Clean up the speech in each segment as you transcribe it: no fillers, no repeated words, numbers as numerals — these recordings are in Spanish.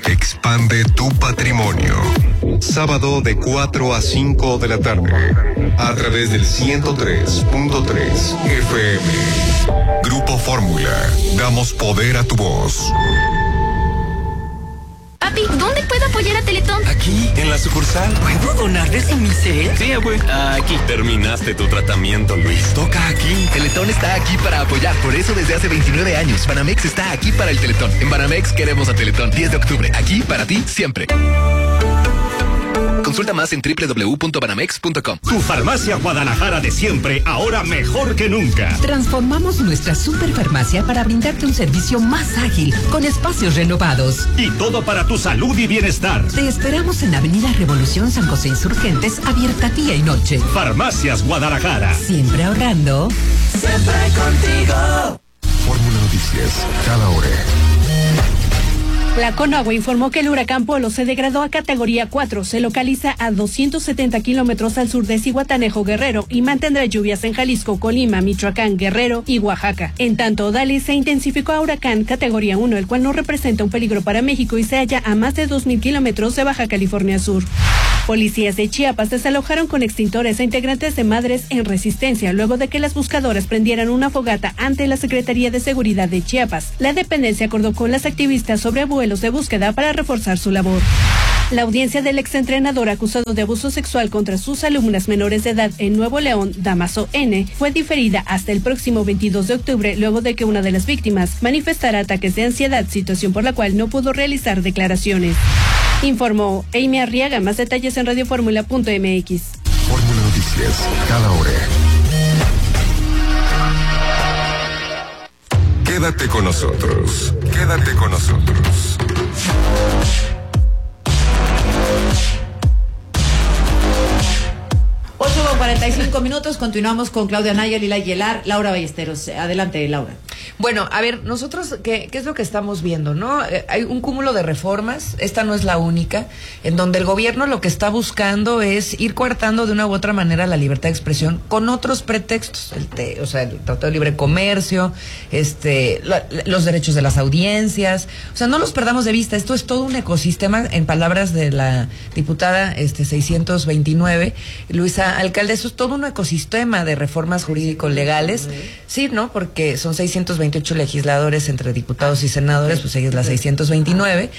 Expande tu patrimonio. Sábado de 4 a 5 de la tarde. A través del 103.3 FM. Grupo Fórmula. Damos poder a tu voz. Papi, ¿dónde puedo apoyar a Teletón? Aquí, en la sucursal. ¿Puedo donar de Semicel? Sí, güey. Aquí. Terminaste tu tratamiento, Luis. Toca aquí. Teletón está aquí para apoyar. Por eso desde hace 29 años, Banamex está aquí para el Teletón. En Banamex queremos a Teletón. 10 de octubre. Aquí para ti, siempre. Consulta más en www.banamex.com. Tu farmacia Guadalajara de siempre, ahora mejor que nunca. Transformamos nuestra superfarmacia para brindarte un servicio más ágil, con espacios renovados. Y todo para tu salud y bienestar. Te esperamos en Avenida Revolución San José Insurgentes, abierta día y noche. Farmacias Guadalajara. Siempre ahorrando. Siempre contigo. Fórmula Noticias, cada hora. La Conagua informó que el huracán Polo se degradó a categoría 4, se localiza a 270 kilómetros al sur de Zihuatanejo, Guerrero, y mantendrá lluvias en Jalisco, Colima, Michoacán, Guerrero y Oaxaca. En tanto, Odalis se intensificó a huracán categoría 1, el cual no representa un peligro para México y se halla a más de 2.000 kilómetros de Baja California Sur. Policías de Chiapas desalojaron con extintores a integrantes de Madres en Resistencia luego de que las buscadoras prendieran una fogata ante la Secretaría de Seguridad de Chiapas. La dependencia acordó con las activistas sobre vuelos de búsqueda para reforzar su labor. La audiencia del exentrenador acusado de abuso sexual contra sus alumnas menores de edad en Nuevo León, Damaso N., fue diferida hasta el próximo 22 de octubre luego de que una de las víctimas manifestara ataques de ansiedad, situación por la cual no pudo realizar declaraciones. Informó Amy Arriaga. Más detalles en radioformula.mx. Fórmula Noticias, cada hora. Quédate con nosotros. Quédate con nosotros. 8:45, continuamos con Claudia Naya, Lila Yelar, Laura Ballesteros. Adelante, Laura. Bueno, a ver, nosotros, ¿qué es lo que estamos viendo, no? Hay un cúmulo de reformas, esta no es la única, en donde el gobierno lo que está buscando es ir coartando de una u otra manera la libertad de expresión con otros pretextos, el Tratado de Libre Comercio, los derechos de las audiencias, o sea, no los perdamos de vista, esto es todo un ecosistema, en palabras de la diputada 629, Luisa Alcalde, eso es todo un ecosistema de reformas jurídico-legales, sí, ¿no? Porque son 628 legisladores entre diputados y senadores, pues ella es la 629,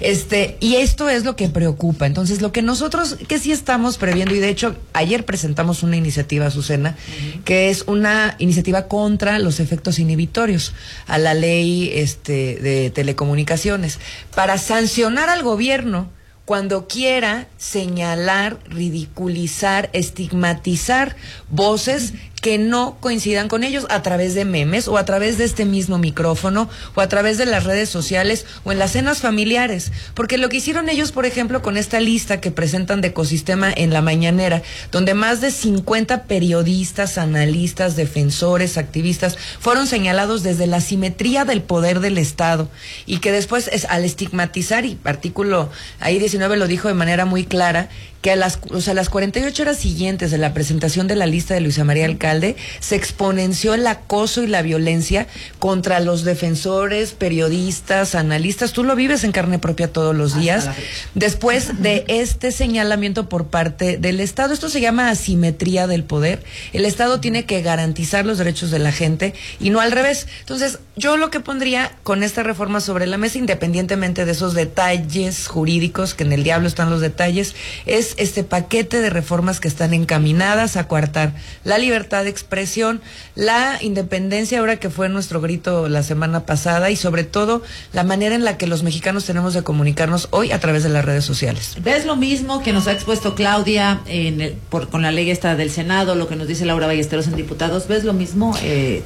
y esto es lo que preocupa. Entonces, lo que nosotros, que sí estamos previendo, y de hecho, ayer presentamos una iniciativa, Azucena, que es una iniciativa contra los efectos inhibitorios a la ley de telecomunicaciones, para sancionar al gobierno cuando quiera señalar, ridiculizar, estigmatizar voces que no coincidan con ellos a través de memes o a través de este mismo micrófono o a través de las redes sociales o en las cenas familiares. Porque lo que hicieron ellos, por ejemplo, con esta lista que presentan de ecosistema en la mañanera, donde más de 50 periodistas, analistas, defensores, activistas fueron señalados desde la asimetría del poder del Estado y que después al estigmatizar, y artículo ahí 19 lo dijo de manera muy clara, que a las 48 horas siguientes de la presentación de la lista de Luisa María Alcalde, se exponenció el acoso y la violencia contra los defensores, periodistas, analistas. Tú lo vives en carne propia todos los días. Después de este señalamiento por parte del Estado, esto se llama asimetría del poder. El Estado tiene que garantizar los derechos de la gente y no al revés. Entonces, yo lo que pondría con esta reforma sobre la mesa, independientemente de esos detalles jurídicos, que en el diablo están los detalles, es este paquete de reformas que están encaminadas a coartar la libertad de expresión, la independencia, ahora que fue nuestro grito la semana pasada, y sobre todo la manera en la que los mexicanos tenemos de comunicarnos hoy a través de las redes sociales. ¿Ves lo mismo que nos ha expuesto Claudia con la ley esta del Senado, lo que nos dice Laura Ballesteros en Diputados? ¿Ves lo mismo,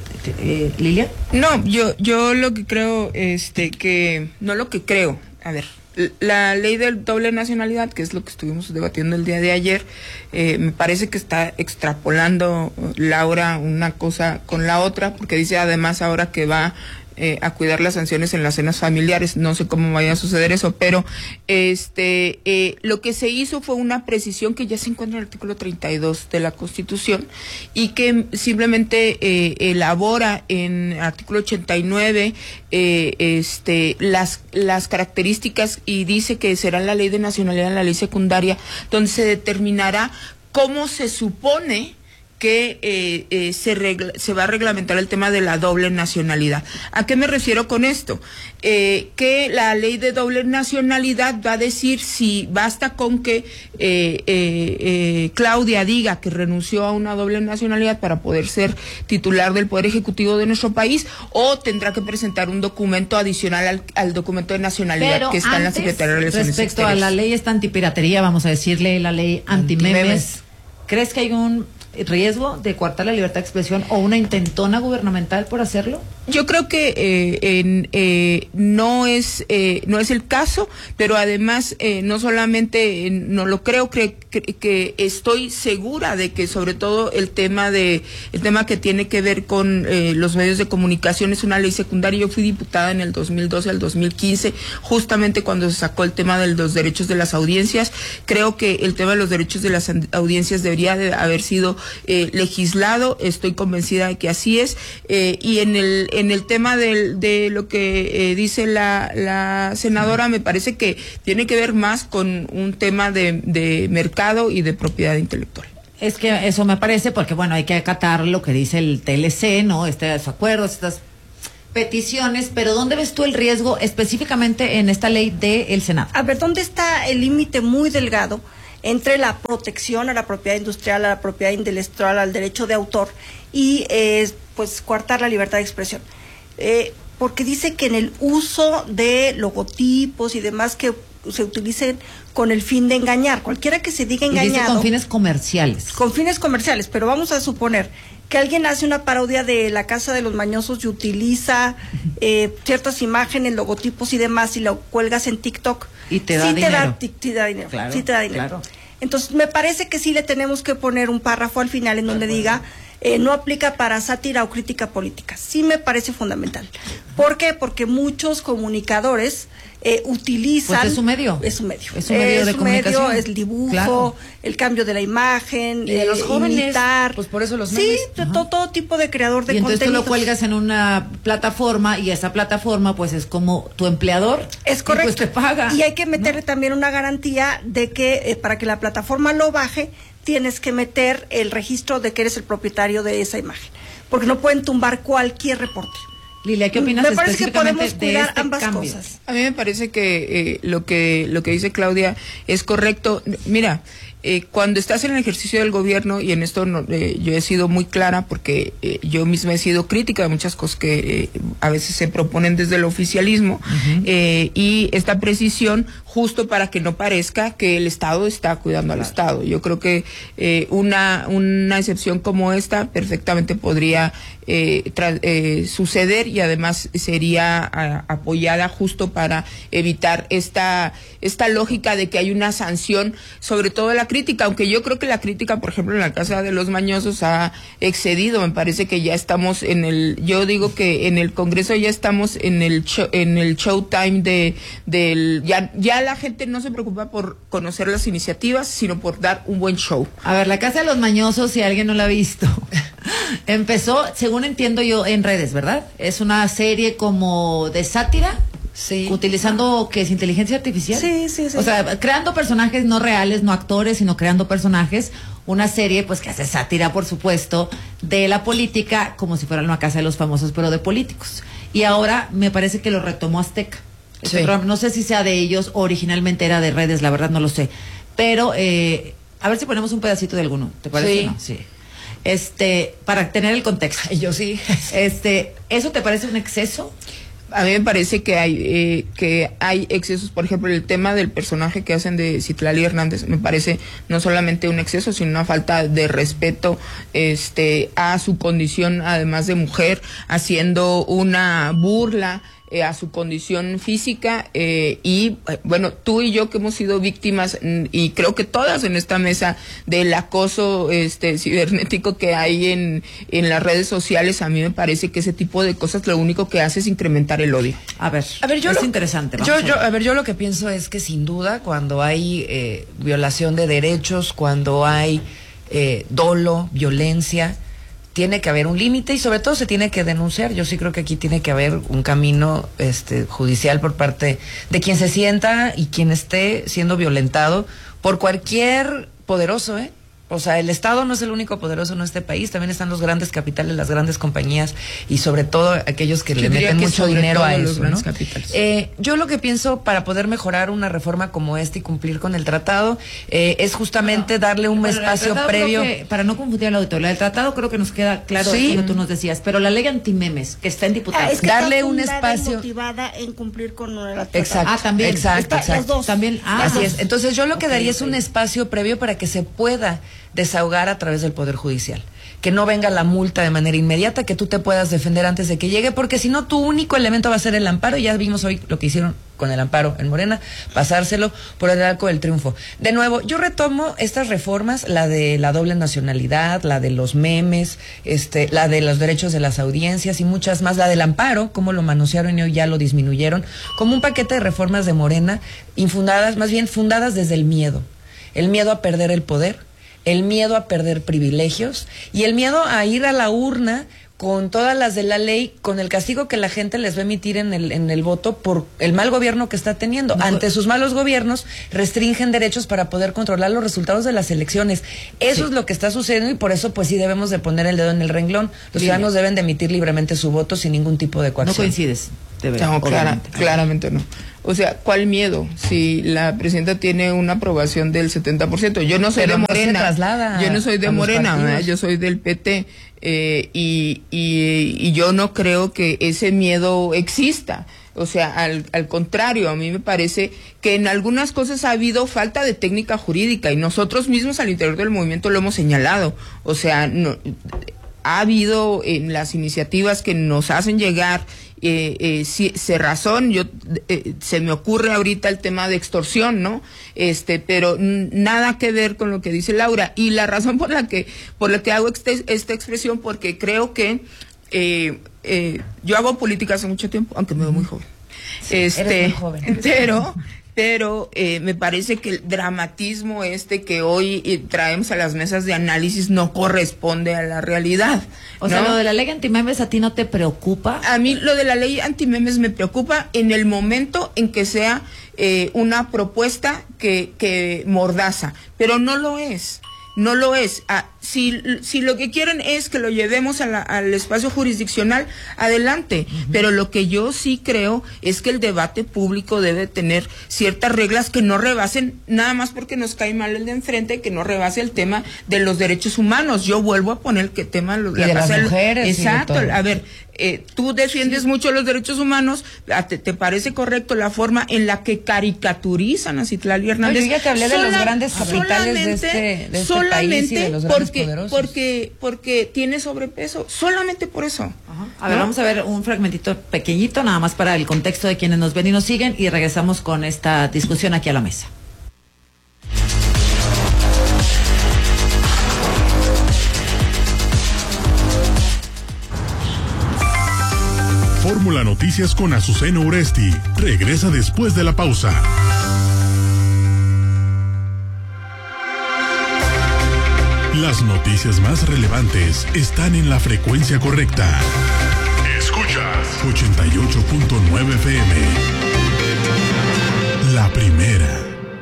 Lilia? No, yo lo que creo, a ver, la ley de doble nacionalidad, que es lo que estuvimos debatiendo el día de ayer, me parece que está extrapolando, Laura, una cosa con la otra, porque dice además ahora que va a cuidar las sanciones en las cenas familiares. No sé cómo vaya a suceder eso, pero lo que se hizo fue una precisión que ya se encuentra en el artículo 32 de la Constitución y que simplemente elabora en el artículo 89 las características y dice que será la ley de nacionalidad, en la ley secundaria, donde se determinará cómo se supone que se va a reglamentar el tema de la doble nacionalidad. ¿A qué me refiero con esto? Que la ley de doble nacionalidad va a decir si basta con que Claudia diga que renunció a una doble nacionalidad para poder ser titular del Poder Ejecutivo de nuestro país, o tendrá que presentar un documento adicional al documento de nacionalidad. Pero que está en la Secretaría de Relaciones respecto Exteriores. a la ley esta antipiratería, vamos a decirle, la ley antimemes, ¿crees que hay un riesgo de coartar la libertad de expresión o una intentona gubernamental por hacerlo? Yo creo que no es el caso, pero además no solamente no lo creo, que estoy segura de que sobre todo el tema que tiene que ver con los medios de comunicación es una ley secundaria. Yo fui diputada en el 2012 al 2015, justamente cuando se sacó el tema de los derechos de las audiencias. Creo que el tema de los derechos de las audiencias debería de haber sido legislado. Estoy convencida de que así es, y en el tema de lo que dice la senadora, me parece que tiene que ver más con un tema de mercado y de propiedad intelectual. Es que eso me parece, porque bueno, hay que acatar lo que dice el TLC, ¿no? Estos acuerdos, estas peticiones, pero ¿dónde ves tú el riesgo específicamente en esta ley del Senado? A ver, ¿dónde está el límite muy delgado entre la protección a la propiedad industrial, a la propiedad intelectual, al derecho de autor y pues coartar la libertad de expresión? Porque dice que en el uso de logotipos y demás que se utilicen con el fin de engañar, cualquiera que se diga engañado. Y dice con fines comerciales. Con fines comerciales, pero vamos a suponer que alguien hace una parodia de La Casa de los Mañosos y utiliza ciertas imágenes, logotipos y demás, y lo cuelgas en TikTok. Y te da dinero. Sí te da dinero. Claro, sí te da dinero. Claro. Entonces, me parece que sí le tenemos que poner un párrafo al final en donde diga no aplica para sátira o crítica política. Sí me parece fundamental. ¿Por qué? Porque muchos comunicadores utilizan... Pues es su medio. Es su medio. Es un medio de comunicación. Medio, es el dibujo, claro, el cambio de la imagen, y de los jóvenes, imitar. pues por eso los memes. Sí, todo tipo de creador de contenido. Y entonces tú lo cuelgas en una plataforma y esa plataforma pues es como tu empleador. Es correcto. Y pues te paga. Y hay que meterle también una garantía de que para que la plataforma lo baje, tienes que meter el registro de que eres el propietario de esa imagen, porque no pueden tumbar cualquier reporte. Lilia, ¿qué opinas Me parece que específicamente podemos cuidar de este ambas cambio? cosas. A mí me parece que lo que dice Claudia es correcto. Mira, cuando estás en el ejercicio del gobierno, y en esto yo he sido muy clara porque yo misma he sido crítica de muchas cosas que a veces se proponen desde el oficialismo, y esta precisión justo para que no parezca que el Estado está cuidando al Estado. Yo creo que una excepción como esta perfectamente podría suceder, y además sería apoyada justo para evitar esta lógica de que hay una sanción, sobre todo la crítica, aunque yo creo que la crítica, por ejemplo, en la Casa de los Mañosos ha excedido. Me parece que ya estamos yo digo que en el Congreso ya estamos en el showtime ya la gente no se preocupa por conocer las iniciativas, sino por dar un buen show. A ver, la Casa de los Mañosos, si alguien no la ha visto, empezó, según entiendo yo, en redes, ¿verdad? Es una serie como de sátira. Sí. Utilizando, ¿qué es? ¿Inteligencia artificial? Sí. O sea, creando personajes no reales, no actores, sino creando personajes. Una serie, pues, que hace sátira, por supuesto, de la política, como si fuera una Casa de los Famosos, pero de políticos. Y ahora me parece que lo retomó Azteca. Sí. No sé si sea de ellos o originalmente era de redes, la verdad no lo sé. Pero, a ver si ponemos un pedacito de alguno, ¿te parece? Sí. Sí. Para tener el contexto. Yo sí. ¿Eso te parece un exceso? A mí me parece que hay excesos. Por ejemplo, el tema del personaje que hacen de Citlali Hernández me parece no solamente un exceso, sino una falta de respeto a su condición, además de mujer, haciendo una burla a su condición física y bueno, tú y yo que hemos sido víctimas y creo que todas en esta mesa del acoso cibernético que hay en las redes sociales, a mí me parece que ese tipo de cosas lo único que hace es incrementar el odio. A ver, es interesante. Yo lo que pienso es que sin duda cuando hay violación de derechos, cuando hay dolo, violencia, tiene que haber un límite y sobre todo se tiene que denunciar. Yo sí creo que aquí tiene que haber un camino judicial por parte de quien se sienta y quien esté siendo violentado por cualquier poderoso, O sea, el Estado no es el único poderoso en este país, también están los grandes capitales, las grandes compañías y sobre todo aquellos que le meten mucho dinero a eso, ¿no? Yo lo que pienso para poder mejorar una reforma como esta y cumplir con el tratado es justamente darle un espacio previo. Para no confundir al auditorio, el tratado creo que nos queda claro lo que tú nos decías, pero la ley antimemes que está en diputados. Es que darle está un espacio. Motivada en cumplir con el tratado. Exacto. También. Exacto. Las dos. También. Así es. Entonces yo lo que daría es un espacio previo para que se pueda desahogar a través del Poder Judicial. Que no venga la multa de manera inmediata, que tú te puedas defender antes de que llegue, porque si no, tu único elemento va a ser el amparo, y ya vimos hoy lo que hicieron con el amparo en Morena, pasárselo por el arco del triunfo. De nuevo, yo retomo estas reformas, la de la doble nacionalidad, la de los memes, la de los derechos de las audiencias y muchas más, la del amparo, como lo manosearon y hoy ya lo disminuyeron, como un paquete de reformas de Morena, infundadas, más bien fundadas desde el miedo a perder el poder, el miedo a perder privilegios y el miedo a ir a la urna con todas las de la ley, con el castigo que la gente les va a emitir en el voto por el mal gobierno que está teniendo. Ante sus malos gobiernos, restringen derechos para poder controlar los resultados de las elecciones. Eso es lo que está sucediendo y por eso pues sí debemos de poner el dedo en el renglón. Los ciudadanos deben de emitir libremente su voto sin ningún tipo de coacción. No coincides. No, claramente no. O sea, ¿cuál miedo? Si la presidenta tiene una aprobación del 70%. Yo no soy de Morena. Yo no soy de Morena, yo soy del PT. Y yo no creo que ese miedo exista. O sea, al contrario, a mí me parece que en algunas cosas ha habido falta de técnica jurídica y nosotros mismos al interior del movimiento lo hemos señalado. O sea, no, ha habido en las iniciativas que nos hacen llegar cerrazón, se me ocurre ahorita el tema de extorsión, ¿no? Pero nada que ver con lo que dice Laura. Y la razón por la que hago esta expresión, porque creo que yo hago política hace mucho tiempo, aunque me veo muy joven. Sí, eres muy joven. Pero me parece que el dramatismo que hoy traemos a las mesas de análisis no corresponde a la realidad. O sea, lo de la ley antimemes, ¿a ti no te preocupa? A mí lo de la ley antimemes me preocupa en el momento en que sea una propuesta que mordaza, pero no lo es. No lo es. Si lo que quieren es que lo llevemos al espacio jurisdiccional, adelante. Pero lo que yo sí creo es que el debate público debe tener ciertas reglas que no rebasen, nada más porque nos cae mal el de enfrente, que no rebase el tema de los derechos humanos. Yo vuelvo a poner que tema de las mujeres. Exacto. A ver, tú defiendes mucho los derechos humanos, ¿te parece correcto la forma en la que caricaturizan a Citlali Hernández? Yo ya te hablé de los grandes capitales de este país y de los grandes poderosos. Porque tiene sobrepeso, solamente por eso. Ajá. A ver, vamos a ver un fragmentito pequeñito, nada más para el contexto de quienes nos ven y nos siguen, y regresamos con esta discusión aquí a la mesa. Fórmula Noticias con Azucena Uresti regresa después de la pausa. Las noticias más relevantes están en la frecuencia correcta. Escuchas 88.9 FM. La primera.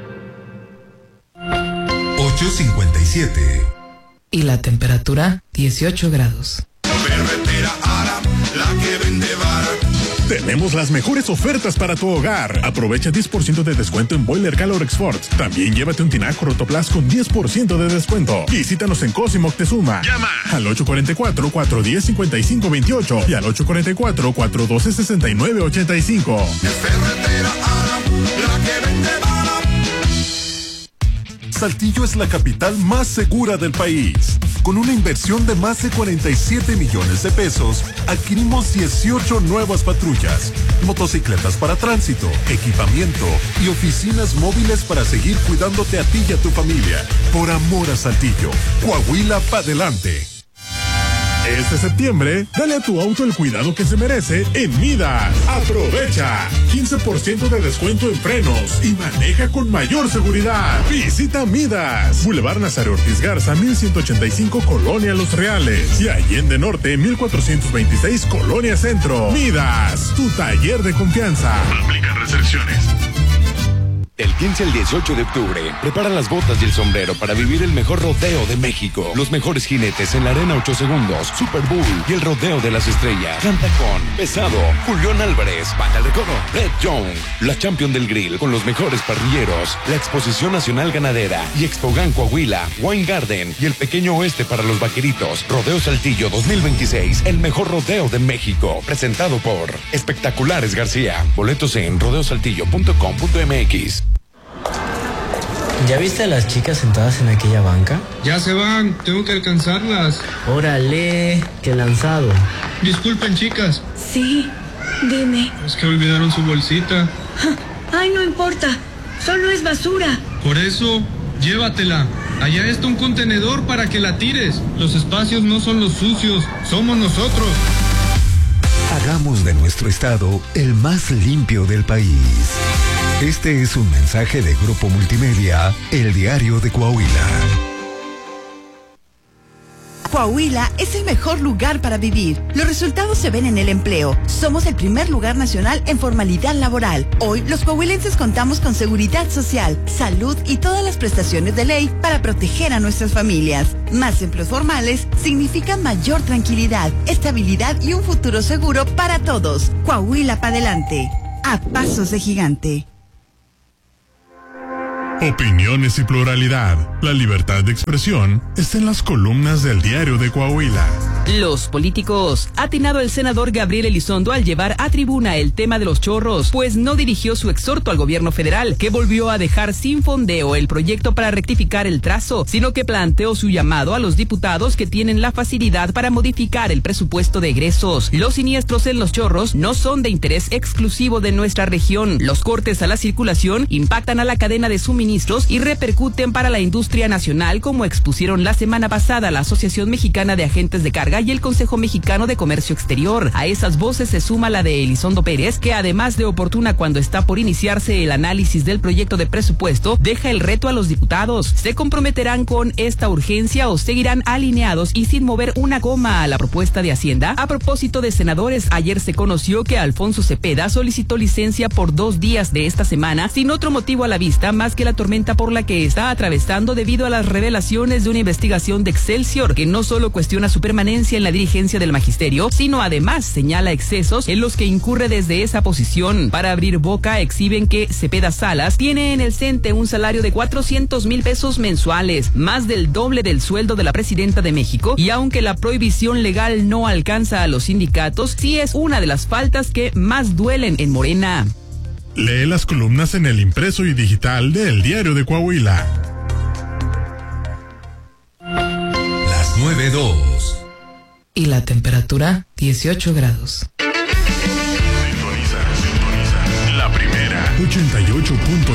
8:57. Y la temperatura 18 grados. Ferretera Ara, la que vende vara. Tenemos las mejores ofertas para tu hogar. Aprovecha 10% de descuento en Boiler Calor Export. También llévate un tinaco Rotoplas con 10% de descuento. Visítanos en Cosimo Moctezuma. Llama al 844-410-5528 y al 844-412-6985. Ferretera Ara, la que vende vara. Saltillo es la capital más segura del país. Con una inversión de más de 47 millones de pesos, adquirimos 18 nuevas patrullas, motocicletas para tránsito, equipamiento y oficinas móviles para seguir cuidándote a ti y a tu familia. Por amor a Saltillo, Coahuila pa' adelante. Este septiembre, dale a tu auto el cuidado que se merece en Midas. Aprovecha 15% de descuento en frenos y maneja con mayor seguridad. Visita Midas, Boulevard Nazario Ortiz Garza, 1185, Colonia Los Reales, y Allende Norte, 1426, Colonia Centro. Midas, tu taller de confianza. Aplica restricciones. Del 15 al 18 de octubre, prepara las botas y el sombrero para vivir el mejor rodeo de México. Los mejores jinetes en la Arena 8 Segundos, Super Bowl y el Rodeo de las Estrellas. Canta con Pesado, Julián Álvarez, Banda El Recodo, Red Young, la Champion del Grill con los mejores parrilleros, la Exposición Nacional Ganadera y Expogan Coahuila, Wine Garden y el Pequeño Oeste para los Vaqueritos. Rodeo Saltillo 2026, el mejor rodeo de México. Presentado por Espectaculares García. Boletos en rodeosaltillo.com.mx. ¿Ya viste a las chicas sentadas en aquella banca? Ya se van, tengo que alcanzarlas. Órale, qué lanzado. Disculpen, chicas. Sí, dime. Es que olvidaron su bolsita. Ay, no importa, solo es basura. Por eso, llévatela. Allá está un contenedor para que la tires. Los espacios no son los sucios, somos nosotros. Hagamos de nuestro estado el más limpio del país. Este es un mensaje de Grupo Multimedia, El Diario de Coahuila. Coahuila es el mejor lugar para vivir. Los resultados se ven en el empleo. Somos el primer lugar nacional en formalidad laboral. Hoy, los coahuilenses contamos con seguridad social, salud y todas las prestaciones de ley para proteger a nuestras familias. Más empleos formales significan mayor tranquilidad, estabilidad y un futuro seguro para todos. Coahuila pa' adelante. A pasos de gigante. Opiniones y pluralidad. La libertad de expresión está en las columnas del Diario de Coahuila. Los políticos. Ha atinado el senador Gabriel Elizondo al llevar a tribuna el tema de los chorros, pues no dirigió su exhorto al gobierno federal, que volvió a dejar sin fondeo el proyecto para rectificar el trazo, sino que planteó su llamado a los diputados que tienen la facilidad para modificar el presupuesto de egresos. Los siniestros en los chorros no son de interés exclusivo de nuestra región. Los cortes a la circulación impactan a la cadena de suministros y repercuten para la industria nacional, como expusieron la semana pasada la Asociación Mexicana de Agentes de Carga y el Consejo Mexicano de Comercio Exterior. A esas voces se suma la de Elizondo Pérez, que además de oportuna cuando está por iniciarse el análisis del proyecto de presupuesto, deja el reto a los diputados. ¿Se comprometerán con esta urgencia o seguirán alineados y sin mover una coma a la propuesta de Hacienda? A propósito de senadores, ayer se conoció que Alfonso Cepeda solicitó licencia por 2 días de esta semana, sin otro motivo a la vista más que la tormenta por la que está atravesando debido a las revelaciones de una investigación de Excelsior, que no solo cuestiona su permanencia en la dirigencia del magisterio, sino además señala excesos en los que incurre desde esa posición. Para abrir boca, exhiben que Cepeda Salas tiene en el CENTE un salario de 400,000 pesos mensuales, más del doble del sueldo de la presidenta de México, y aunque la prohibición legal no alcanza a los sindicatos, sí es una de las faltas que más duelen en Morena. Lee las columnas en el impreso y digital de El Diario de Coahuila. Las 9:02. Y la temperatura, 18 grados. Sintoniza. La primera. 88.1.